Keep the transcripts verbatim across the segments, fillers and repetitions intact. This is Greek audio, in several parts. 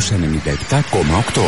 στους ενενήντα επτά κόμμα οκτώ.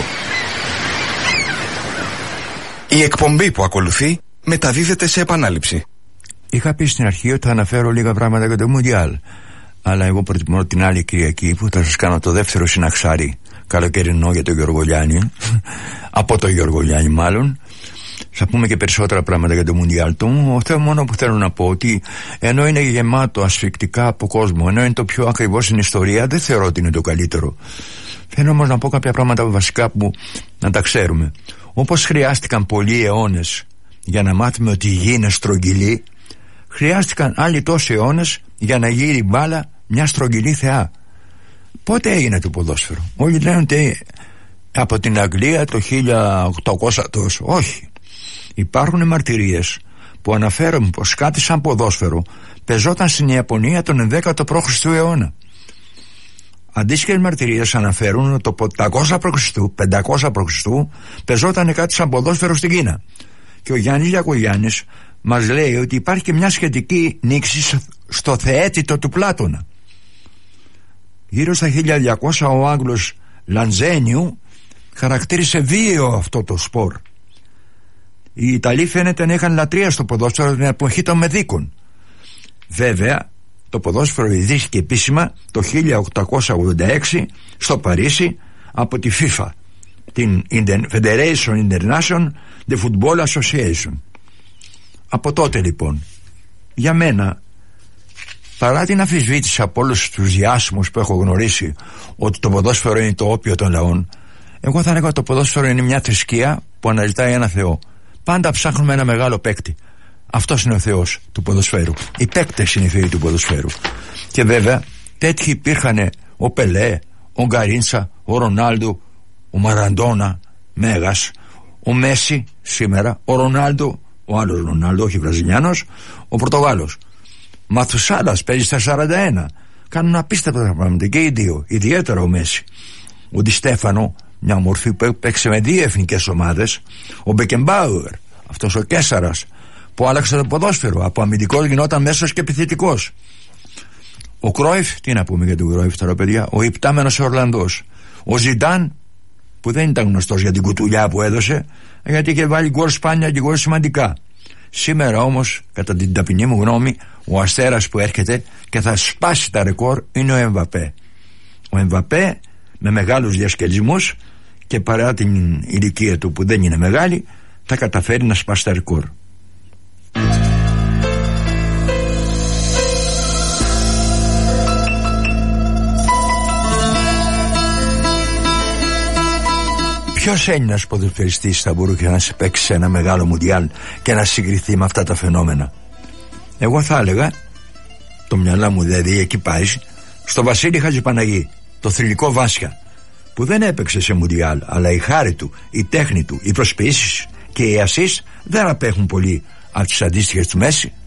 Η εκπομπή που ακολουθεί μεταδίδεται σε επανάληψη. Είχα πει στην αρχή ότι θα αναφέρω λίγα πράγματα για το Μουντιάλ, αλλά εγώ προτιμώ την άλλη Κυριακή που θα σας κάνω το δεύτερο συναξάρι καλοκαιρινό για τον Γιώργο Λιάννη από τον Γιώργο Λιάννη μάλλον. Θα πούμε και περισσότερα πράγματα για το Μουντιάλ του. Αυτό μόνο που θέλω να πω, ότι ενώ είναι γεμάτο ασφικτικά από κόσμο, ενώ είναι το πιο ακριβό στην ιστορία, δεν θεωρώ ότι είναι το καλύτερο. Θέλω όμως να πω κάποια πράγματα βασικά που να τα ξέρουμε. Όπως χρειάστηκαν πολλοί αιώνες για να μάθουμε ότι η γη είναι στρογγυλή, χρειάστηκαν άλλοι τόσοι αιώνες για να γύρει μπάλα μια στρογγυλή θεά. Πότε έγινε το ποδόσφαιρο? Όλοι λένε ότι από την Αγγλία το χίλια οκτακόσια τόσο. Όχι. Υπάρχουν μαρτυρίες που αναφέρουν πως κάτι σαν ποδόσφαιρο πεζόταν στην Ιαπωνία τον ενδέκατο π.Χ. αιώνα. Αντίστοιχες μαρτυρίες αναφέρουν ότι το πεντακόσια π.Χ. πεντακόσια π.Χ. πεζόταν κάτι σαν ποδόσφαιρο στην Κίνα. Και ο Γιάννης Γιακογιάννης μας λέει ότι υπάρχει και μια σχετική νήξη στο θεέτητο του Πλάτωνα. Γύρω στα χίλια διακόσια ο Άγγλος Λαντζένιου χαρακτήρισε βίαιο αυτό το σπορ. Οι Ιταλοί φαίνεται να είχαν λατρεία στο ποδόσφαιρο την εποχή των Μεδίκων. Βέβαια, το ποδόσφαιρο ιδρύθηκε επίσημα το χίλια οκτακόσια ογδόντα έξι στο Παρίσι από τη FIFA, την Federation International de Football Association. Από τότε λοιπόν, για μένα, παρά την αμφισβήτηση από όλους τους διάσημους που έχω γνωρίσει ότι το ποδόσφαιρο είναι το όπιο των λαών, εγώ θα έλεγα ότι το ποδόσφαιρο είναι μια θρησκεία που αναζητάει ένα Θεό. Πάντα ψάχνουμε ένα μεγάλο παίκτη. Αυτός είναι ο Θεός του ποδοσφαίρου. Οι παίκτες είναι οι θεοί του ποδοσφαίρου. Και βέβαια τέτοιοι υπήρχαν ο Πελέ, ο Γκαρίντσα, ο Ρονάλντο, ο Μαραντόνα, Μέγας, ο Μέση σήμερα, ο Ρονάλντο, ο άλλος Ρονάλντο, όχι Βραζιλιάνος, ο Πορτογάλος. Μαθουσάλας παίζει στα σαράντα ένα. Κάνουν απίστευτα πράγματα και οι δύο, ιδιαίτερα ο Μέση. Ο Ντι Στέφανο, μια μορφή που παίξε με δύο εθνικές ομάδες. Ο Μπεκεμπάουερ, αυτός ο Κέσσαρας που άλλαξε το ποδόσφαιρο, από αμυντικός γινόταν μέσος και επιθετικός. Ο Κρόιφ, τι να πούμε για τον Κρόιφ τώρα παιδιά, ο υπτάμενος Ορλανδός. Ο Ζιντάν, που δεν ήταν γνωστός για την κουτουλιά που έδωσε, γιατί είχε βάλει γκολ σπάνια και γκολ σημαντικά. Σήμερα όμως, κατά την ταπεινή μου γνώμη, ο αστέρας που έρχεται και θα σπάσει τα ρεκόρ είναι ο Εμβαπέ. Ο Εμβαπέ με μεγάλους διασκελισμούς και παρά την ηλικία του που δεν είναι μεγάλη, θα καταφέρει να σπάσει τα ρεκόρ. Ποιος Έλληνας ποδοσφαιριστής θα μπορούσε να σε παίξει σε ένα μεγάλο μουντιάλ και να συγκριθεί με αυτά τα φαινόμενα? Εγώ θα έλεγα, το μυαλά μου δηλαδή εκεί πάει, στο Βασίλη Χατζηπαναγή, το θρυλικό Βάσια, που δεν έπαιξε σε μουντιάλ, αλλά η χάρη του, η τέχνη του, οι προσποιήσεις και οι ασίς δεν απέχουν πολύ από τις αντίστοιχες του Μέση.